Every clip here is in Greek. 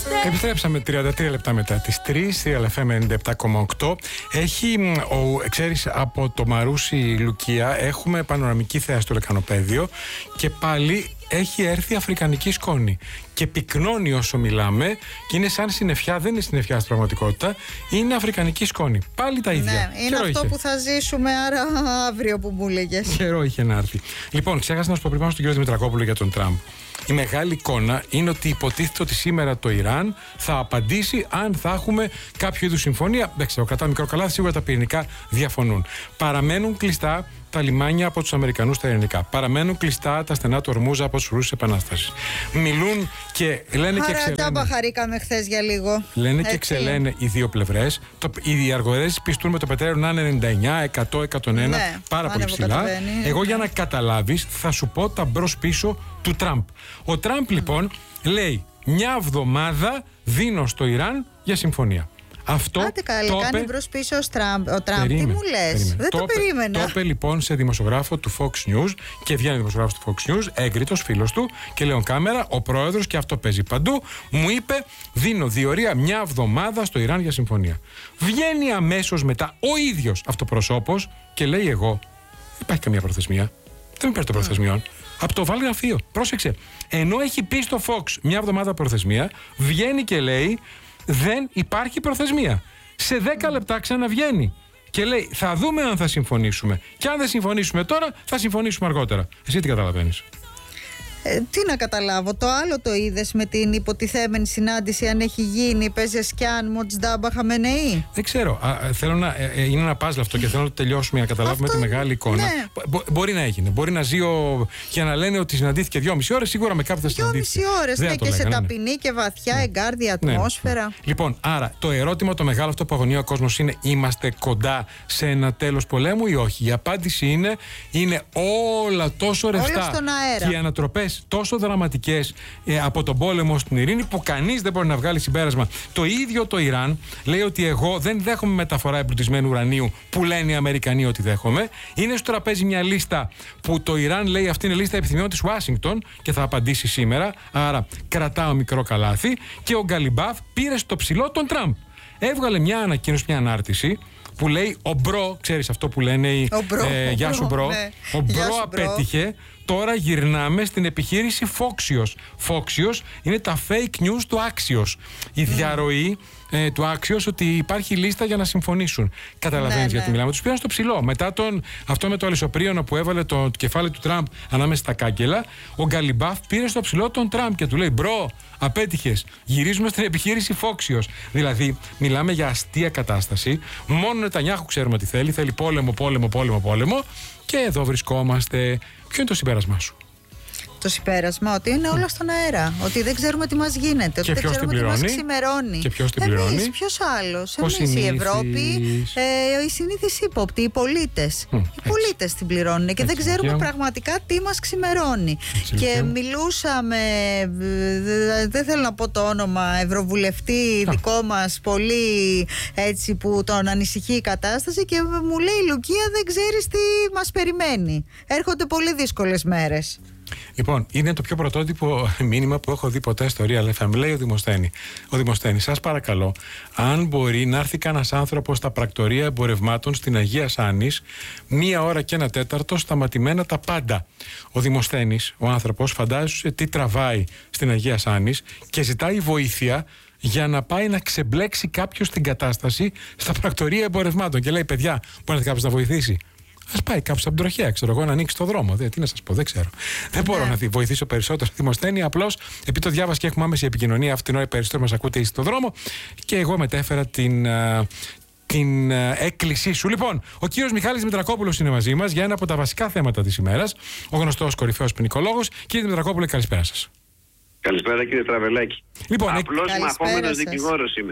Επιστρέψαμε 33 λεπτά μετά τις 3, η LFM 97,8. Ξέρεις, από το Μαρούσι Λουκία έχουμε πανοραμική θέα στο λεκανοπέδιο και πάλι έχει έρθει αφρικανική σκόνη. Και πυκνώνει όσο μιλάμε και είναι σαν συννεφιά, δεν είναι συννεφιά στην πραγματικότητα, είναι αφρικανική σκόνη. Πάλι τα ίδια. Ναι, είναι αυτό που θα ζήσουμε, άρα αύριο που μου λέγες. Καιρό είχε να έρθει. Λοιπόν, ξέχασα να σου πω πριν πάμε στον κύριο Δημητρακόπουλο για τον Τραμπ. Η μεγάλη εικόνα είναι ότι υποτίθεται ότι σήμερα το Ιράν θα απαντήσει αν θα έχουμε κάποιο είδους συμφωνία. Δεν ξέρω, κρατάω μικρό καλάθι, σίγουρα τα πυρηνικά διαφωνούν. Παραμένουν κλειστά τα λιμάνια από τους Αμερικανούς τα ειρηνικά. Παραμένουν κλειστά τα στενά του Ορμούζα από τους Ρούσους Επανάστασης. Μιλούν και λένε και ξελένε. Άρα χαρήκαμε χθες για λίγο. Λένε και ξελένε οι δύο πλευρές. Οι αργορέζοι πιστούν με το πετρέλαιο να είναι 99, 100, 101, ναι, πάρα πολύ ψηλά. Εγώ για να καταλάβεις θα σου πω τα μπρος-πίσω του Τραμπ. Ο Τραμπ λοιπόν λέει μια εβδομάδα δίνω στο Ιράν για συμφωνία. Αυτό άντε καλέ, κάνει μπρος πίσω ο Τραμπ. Τι μου λες, δεν το περίμενα. Το είπε λοιπόν σε δημοσιογράφο του Fox News και βγαίνει δημοσιογράφος του Fox News, έγκριτος φίλος του και λέει κάμερα, ο πρόεδρος, και αυτό παίζει παντού, μου είπε δίνω διορία μια εβδομάδα στο Ιράν για συμφωνία. Βγαίνει αμέσως μετά ο ίδιος αυτοπροσώπος και λέει εγώ, δεν υπάρχει καμία προθεσμία, δεν υπάρχει το προθεσμιών. Από το βάλει γραφείο, πρόσεξε. Ενώ έχει πει στο Fox μια εβδομάδα προθεσμία, βγαίνει και λέει δεν υπάρχει προθεσμία. Σε 10 λεπτά ξαναβγαίνει και λέει θα δούμε αν θα συμφωνήσουμε. Και αν δεν συμφωνήσουμε τώρα, θα συμφωνήσουμε αργότερα. Εσύ τι καταλαβαίνεις? Τι να καταλάβω, το άλλο το είδες με την υποτιθέμενη συνάντηση, αν έχει γίνει, Πεζεσκιάν, Μοτζντάμπα, Χαμενεή? Δεν ξέρω, είναι ένα πάζλ αυτό και θέλω να το τελειώσουμε για να καταλάβουμε τη μεγάλη εικόνα. Ναι. Μπορεί να έγινε, μπορεί να ζει και να λένε ότι συναντήθηκε 2,5 ώρες, σίγουρα με κάποιον θα συναντήθηκε. 2,5 ώρες, ναι, και σε ταπεινή και βαθιά εγκάρδια ατμόσφαιρα. Ναι. Λοιπόν, άρα το ερώτημα το μεγάλο αυτό που αγωνία ο κόσμος είναι, είμαστε κοντά σε ένα τέλος πολέμου ή όχι? Η απάντηση είναι όλα τόσο ρευστά και οι ανατροπές τόσο δραματικές από τον πόλεμο στην ειρήνη που κανείς δεν μπορεί να βγάλει συμπέρασμα. Το ίδιο το Ιράν λέει ότι εγώ δεν δέχομαι μεταφορά εμπλουτισμένου ουρανίου που λένε οι Αμερικανοί ότι δέχομαι. Είναι στο τραπέζι μια λίστα που το Ιράν λέει αυτή είναι λίστα επιθυμιών της Ουάσιγκτον και θα απαντήσει σήμερα. Άρα κρατάω μικρό καλάθι. Και ο Γκαλιμπάφ πήρε στο ψηλό τον Τραμπ. Έβγαλε μια ανακοίνωση, μια ανάρτηση που λέει ο μπρο, ξέρεις αυτό που λένε γεια σου μπρο, ναι. Ο μπρο απέτυχε. Τώρα γυρνάμε στην επιχείρηση Foxios. Foxios είναι τα fake news του Axios. Η διαρροή του Axios ότι υπάρχει λίστα για να συμφωνήσουν. Καταλαβαίνεις γιατί μιλάμε. Τους πήραν στο ψηλό. Μετά αυτό με το αλυσοπρίωνο που έβαλε το κεφάλι του Τραμπ ανάμεσα στα κάγκελα, ο Γκαλιμπάφ πήρε στο ψηλό τον Τραμπ και του λέει μπρο, απέτυχες. Γυρίζουμε στην επιχείρηση Foxios. Δηλαδή, μιλάμε για αστεία κατάσταση. Μόνο Νετανιάχου ξέρουμε τι θέλει. Θέλει πόλεμο. Και εδώ βρισκόμαστε. Ποιο είναι το συμπέρασμά σου? Το συμπέρασμα ότι είναι όλα στον αέρα. Ότι δεν ξέρουμε τι μας γίνεται. Ότι δεν ξέρουμε τι μας ξημερώνει. Και ποιος την πληρώνει? Εμείς, ποιος άλλος? Εμείς, η Ευρώπη, οι συνήθεις ύποπτοι, οι πολίτες. Οι πολίτες την πληρώνουν και δεν ξέρουμε πραγματικά τι μας ξημερώνει. Και μιλούσαμε, δεν θέλω να πω το όνομα, ευρωβουλευτή δικό μας, πολύ έτσι που τον ανησυχεί η κατάσταση και μου λέει Λουκία, δεν ξέρεις τι μας περιμένει. Έρχονται πολύ δύσκολες μέρες. Λοιπόν, είναι το πιο πρωτότυπο μήνυμα που έχω δει ποτέ στο Real FM. Λέει ο Δημοσθένης, σας παρακαλώ, αν μπορεί να έρθει κανένας άνθρωπος στα πρακτορεία εμπορευμάτων στην Αγία Σάνης, 1 ώρα και 1 τέταρτο, σταματημένα τα πάντα. Ο Δημοσθένης, ο άνθρωπος, φαντάζεσαι τι τραβάει στην Αγία Σάνης και ζητάει βοήθεια για να πάει να ξεμπλέξει κάποιος την κατάσταση στα πρακτορεία εμπορευμάτων. Και λέει, παιδιά, μπορεί να έρθει κάποιος να βοηθήσει? Ας πάει κάπου από την τροχέα, ξέρω εγώ, να ανοίξει το δρόμο. Τι να σας πω, δεν ξέρω. Δεν μπορώ να βοηθήσω περισσότερο στη Δημοσθένη. Απλώς, επειδή το διάβασα και έχουμε άμεση επικοινωνία, αυτήν την ώρα οι περισσότεροι μας ακούτε στο δρόμο και εγώ μετέφερα την έκκλησή σου. Λοιπόν, ο κύριος Μιχάλης Δημητρακόπουλος είναι μαζί μας για ένα από τα βασικά θέματα της ημέρας. Ο γνωστός κορυφαίος ποινικολόγος. Κύριε Δημητρακόπουλε, καλησπέρα σας. Καλησπέρα κύριε Τραβελάκη. Λοιπόν, απλώς μαχόμενος δικηγόρος είμαι.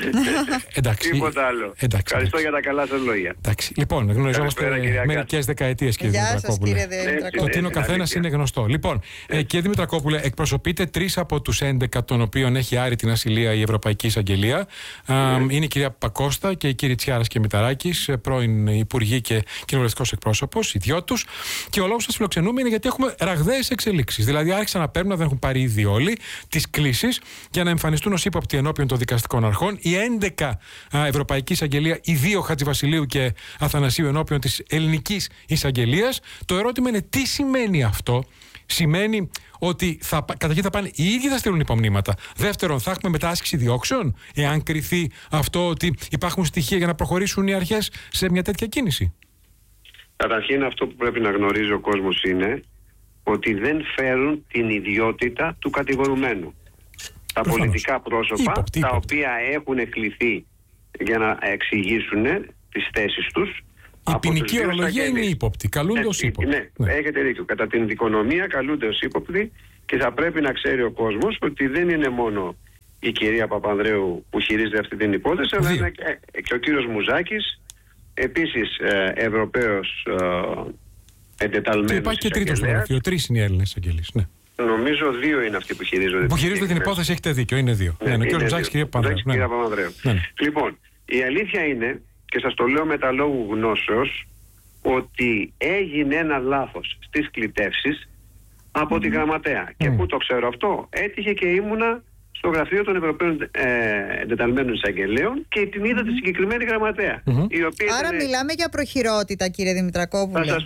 Εντάξει. Τίποτα άλλο. Ευχαριστώ για τα καλά σας λόγια. Εντάξει. Λοιπόν, γνωριζόμαστε μερικές δεκαετίες, κύριε Δημητρακόπουλε. Το τι είναι ο καθένας είναι γνωστό. Λοιπόν, κύριε Δημητρακόπουλε, εκπροσωπείτε 3 από τους 11, των οποίων έχει άρει την ασυλία η Ευρωπαϊκή Εισαγγελία. Είναι η κυρία Πακώστα και η κύριοι Τσιάρας και Μηταράκης, πρώην υπουργοί και κοινοβουλευτικός εκπρόσωπος, οι δυο τους. Και ο λόγος σας φιλοξενούμε είναι γιατί έχουμε ραγδαίες εξελίξεις. Δηλαδή, άρχισαν να παίρνουν, δεν έχουν πάρει ήδη όλοι, τις κλήσεις για να εμφανιστούν ως ύποπτοι ενώπιον των δικαστικών αρχών. Οι 11 Ευρωπαϊκή Εισαγγελία, οι 2 Χατζηβασιλείου και Αθανασίου ενώπιον της Ελληνικής Εισαγγελίας. Το ερώτημα είναι τι σημαίνει αυτό. Σημαίνει ότι καταρχήν θα πάνε οι ίδιοι, θα στείλουν υπομνήματα. Δεύτερον, θα έχουμε μετά άσκηση διώξεων, εάν κριθεί αυτό ότι υπάρχουν στοιχεία για να προχωρήσουν οι αρχές σε μια τέτοια κίνηση. Καταρχήν, αυτό που πρέπει να γνωρίζει ο κόσμος είναι ότι δεν φέρουν την ιδιότητα του κατηγορουμένου. Τα πολιτικά πρόσωπα, τα οποία έχουν κληθεί για να εξηγήσουν τις θέσεις τους. Η ποινική ορολογία είναι ύποπτη. Καλούνται ως ύποπτοι. Ναι, έχετε δίκιο. Κατά την δικονομία καλούνται ως ύποπτοι και θα πρέπει να ξέρει ο κόσμος ότι δεν είναι μόνο η κυρία Παπανδρέου που χειρίζεται αυτή την υπόθεση, αλλά είναι και ο κύριος Μουζάκης, επίσης Ευρωπαίος εντεταλμένος. Και υπάρχει και τρίτος στο γραφείο. 3 είναι οι Έλληνες εισαγγελείς. Ναι. Νομίζω 2 είναι αυτοί που χειρίζονται. Που χειρίζονται την υπόθεση, έχετε δίκιο. Είναι 2. Ναι, ο κύριος Μουζάκης και η κυρία Παπανδρέου. Λοιπόν, η αλήθεια είναι, και σας το λέω με τα λόγου γνώσεως, ότι έγινε ένα λάθος στις κλητεύσεις από τη γραμματέα. Και πού το ξέρω αυτό? Έτυχε και ήμουνα στο γραφείο των Ευρωπαίων εντεταλμένων εισαγγελέων και την είδα τη συγκεκριμένη γραμματέα. Η οποία άρα μιλάμε για προχειρότητα, κύριε Δημητρακόπουλε. Θα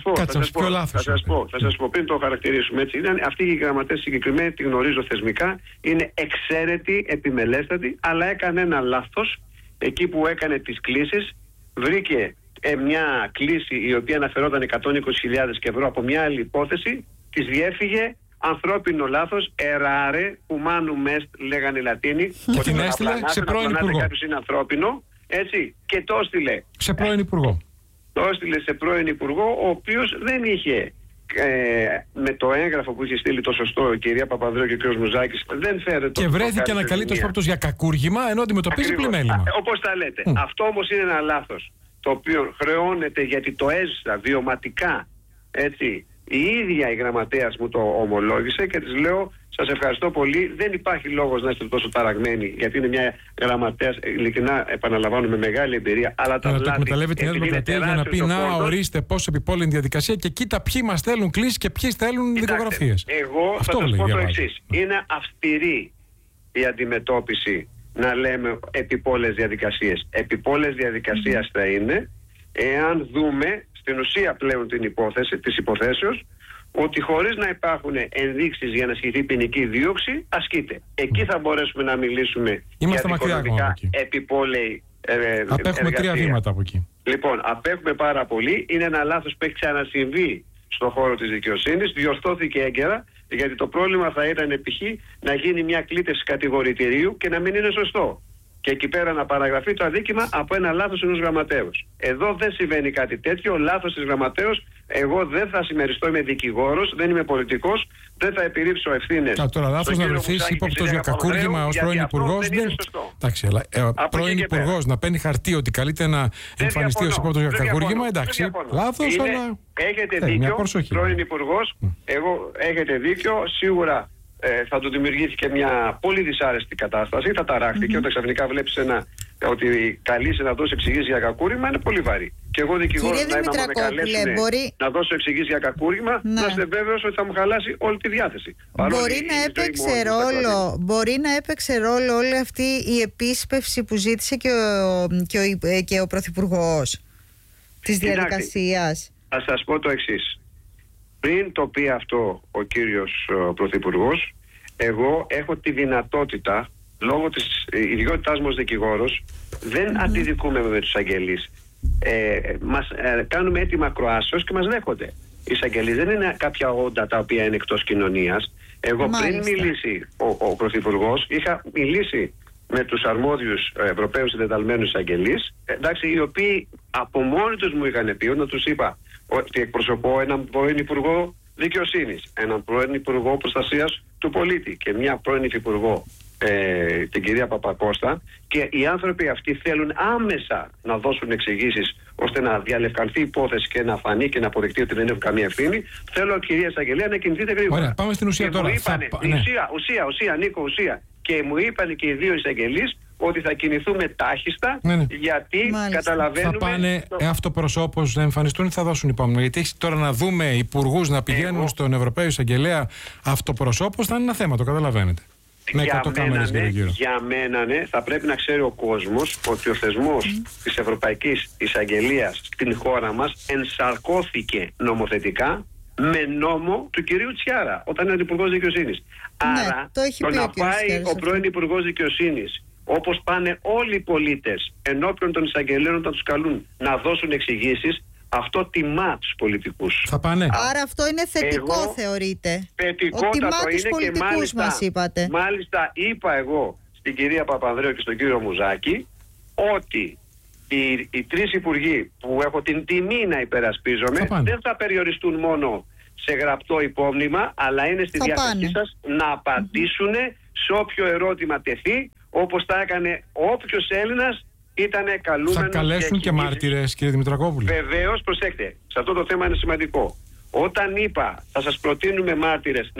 σας πω πριν το χαρακτηρίσουμε έτσι. Αυτή η γραμματέα συγκεκριμένη, τη γνωρίζω θεσμικά, είναι εξαίρετη, επιμελέστατη, αλλά έκανε ένα λάθος εκεί που έκανε τις κλήσεις. Βρήκε μια κλήση η οποία αναφερόταν 120.000 ευρώ από μια άλλη υπόθεση, της διέφυγε. Ανθρώπινο λάθος, εράρε, humanum est, λέγανε οι Λατίνοι. Και την έστειλε σε πρώην υπουργό. Κάποιος είναι ανθρώπινο, έτσι, και το έστειλε. Σε πρώην υπουργό. Το έστειλε σε πρώην υπουργό, ο οποίος δεν είχε, με το έγγραφο που είχε στείλει το σωστό η κυρία Παπανδρέου και ο κ. Μουζάκης, δεν φέρεται. Και βρέθηκε ανακαλύπτος πρώτος για κακούργημα, ενώ αντιμετωπίζει πλημέλημα. Όπως τα λέτε. Αυτό όμως είναι ένα λάθος, το οποίο χρεώνεται γιατί το έζησα βιωματικά, έτσι. Η ίδια η γραμματέας μου το ομολόγησε και της λέω: σας ευχαριστώ πολύ. Δεν υπάρχει λόγος να είστε τόσο ταραγμένοι, γιατί είναι μια γραμματέας, ειλικρινά επαναλαμβάνω, με μεγάλη εμπειρία. Αλλά τα το εκμεταλλεύεται η Νέα Δημοκρατία για να πει: να, ορίστε πόσο επιπόλαιη διαδικασία και κοίτα ποιοι μας θέλουν κλήσεις και ποιοι θέλουν δικογραφίες. Εγώ θα σας πω το εξής. Είναι αυστηρή η αντιμετώπιση να λέμε επιπόλαιες διαδικασίες. Επιπόλαιες διαδικασίας θα είναι εάν δούμε στην ουσία πλέον της υποθέσεως ότι χωρίς να υπάρχουν ενδείξεις για να ασκηθεί ποινική δίωξη, ασκείται. Εκεί θα μπορέσουμε να μιλήσουμε για δικονομικά επιπόλαιη απέχουμε 3 βήματα από εκεί. Λοιπόν, απέχουμε πάρα πολύ. Είναι ένα λάθος που έχει ξανασυμβεί στον χώρο της δικαιοσύνης. Διορθώθηκε έγκαιρα, γιατί το πρόβλημα θα ήταν π.χ. να γίνει μια κλήτευση κατηγορητηρίου και να μην είναι σωστό. Και εκεί πέρα να παραγραφεί το αδίκημα από ένα λάθος ενός γραμματέως. Εδώ δεν συμβαίνει κάτι τέτοιο. Λάθος της γραμματέως. Εγώ δεν θα συμμεριστώ, είμαι δικηγόρος, δεν είμαι πολιτικός, δεν θα επιρρύψω ευθύνες. Τώρα, λάθος να βρεθείς ύποπτος για κακούργημα ως πρώην υπουργός. Δεν είναι σωστό. Εντάξει, αλλά πρώην υπουργός να παίρνει χαρτί ότι καλείται να εμφανιστεί ως ύποπτος για κακούργημα, εντάξει. Λάθος, αλλά. Έχετε δίκιο, πρώην υπουργός. Εγώ έχετε δίκιο, σίγουρα. Θα του δημιουργήθηκε μια πολύ δυσάρεστη κατάσταση, θα ταράχτηκε όταν ξαφνικά βλέπεις ότι καλείσαι να δώσει εξηγήσεις για κακούργημα, είναι πολύ βαρύ. Και εγώ δικηγόρος να είμαι, άμα με καλέσουν να δώσω εξηγήσεις για κακούργημα, να είστε βέβαιος ότι θα μου χαλάσει όλη τη διάθεση. Μπορεί να έπαιξε ρόλο όλη αυτή η επίσπευση που ζήτησε και ο Πρωθυπουργός της διαδικασίας. Θα σας πω το εξής. Πριν το πει αυτό ο κύριος Πρωθυπουργός, εγώ έχω τη δυνατότητα, λόγω της ιδιότητάς μου ως δικηγόρος, δεν αντιδικούμε με τους αγγελείς. Κάνουμε έτοιμα ακροάσεως και μας δέχονται. Οι εισαγγελείς δεν είναι κάποια όντα τα οποία είναι εκτός κοινωνίας. Εγώ πριν μιλήσει ο Πρωθυπουργός, είχα μιλήσει με τους αρμόδιους Ευρωπαίους εντεταλμένους εισαγγελείς, οι οποίοι από μόνοι τους μου είχαν πει, όταν τους είπα ότι εκπροσωπώ έναν πρώην Υπουργό Δικαιοσύνης, έναν πρώην Υπουργό Προστασίας του Πολίτη και μια πρώην Υφυπουργό την κυρία Παπακώστα, και οι άνθρωποι αυτοί θέλουν άμεσα να δώσουν εξηγήσεις ώστε να διαλευκανθεί η υπόθεση και να φανεί και να αποδειχτεί ότι δεν έχουν καμία ευθύνη. Θέλω, κυρία Εισαγγελέα, να κινηθείτε γρήγορα. Ωραία, πάμε στην ουσία τώρα. Ουσία, Νίκο, ουσία. Και μου είπαν και οι δύο εισαγγελείς ότι θα κινηθούμε τάχιστα, γιατί καταλαβαίνουμε... Θα πάνε αυτοπροσώπως να εμφανιστούν ή θα δώσουν υπόμνημα? Γιατί έχει τώρα να δούμε υπουργούς να πηγαίνουν στον Ευρωπαίο Εισαγγελέα αυτοπροσώπως, θα είναι ένα θέμα, το καταλαβαίνετε. Για μένα, θα πρέπει να ξέρει ο κόσμος ότι ο θεσμός της Ευρωπαϊκής Εισαγγελίας στην χώρα μας ενσαρκώθηκε νομοθετικά με νόμο του κυρίου Τσιάρα όταν είναι Υπουργός Δικαιοσύνης. Άρα το να πάει ο πρώην Υπουργός Δικαιοσύνης, όπως πάνε όλοι οι πολίτες ενώπιον των εισαγγελέων όταν τους καλούν να δώσουν εξηγήσεις, αυτό τιμά τους πολιτικούς. Θα πάνε. Άρα αυτό είναι θετικό, θεωρείτε? Θετικότατο είναι, και μάλιστα είπα εγώ στην κυρία Παπανδρέου και στον κύριο Μουζάκη ότι οι τρεις υπουργοί που έχω την τιμή να υπερασπίζομαι δεν θα περιοριστούν μόνο σε γραπτό υπόμνημα, αλλά είναι στη διάθεσή σας να απαντήσουν σε όποιο ερώτημα τεθεί, όπως τα έκανε όποιος Έλληνας ήταν καλούμενος. Θα καλέσουν και μάρτυρες, κύριε Δημητρακόπουλε? Βεβαίως, προσέξτε, σε αυτό το θέμα είναι σημαντικό. Όταν είπα θα σας προτείνουμε μάρτυρες